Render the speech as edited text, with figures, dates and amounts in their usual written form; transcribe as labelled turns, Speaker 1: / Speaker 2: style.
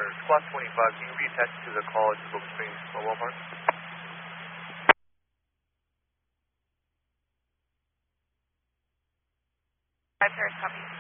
Speaker 1: Squad 25, can you reattach to the call to Silver Springs Mobile Park?
Speaker 2: 5 Paris, copy.